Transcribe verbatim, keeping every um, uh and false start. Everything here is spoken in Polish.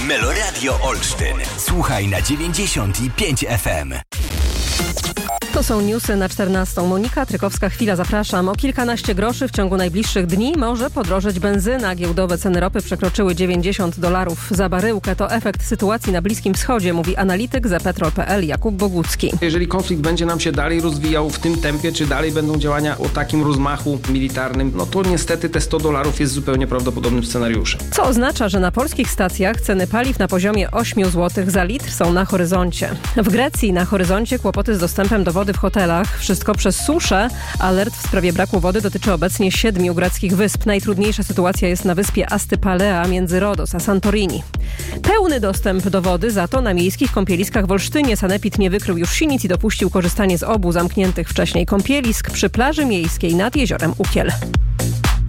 Meloradio Olsztyn. Słuchaj na dziewięćdziesiąt i pięć F M. To są newsy na czternastą. Monika Trykowska-Chwila, zapraszam. O kilkanaście groszy w ciągu najbliższych dni może podrożeć benzyna. Giełdowe ceny ropy przekroczyły dziewięćdziesiąt dolarów za baryłkę. To efekt sytuacji na Bliskim Wschodzie, mówi analityk Zepetrol kropka p l Jakub Bogucki. Jeżeli konflikt będzie nam się dalej rozwijał w tym tempie, czy dalej będą działania o takim rozmachu militarnym, no to niestety te sto dolarów jest zupełnie prawdopodobnym scenariuszem. Co oznacza, że na polskich stacjach ceny paliw na poziomie osiem złotych za litr są na horyzoncie. W Grecji na horyzoncie kłopoty z dostępem do wody w hotelach. Wszystko przez suszę. Alert w sprawie braku wody dotyczy obecnie siedmiu greckich wysp. Najtrudniejsza sytuacja jest na wyspie Astypalea między Rodos a Santorini. Pełny dostęp do wody za to na miejskich kąpieliskach w Olsztynie. Sanepid nie wykrył już sinic i dopuścił korzystanie z obu zamkniętych wcześniej kąpielisk przy plaży miejskiej nad jeziorem Ukiel.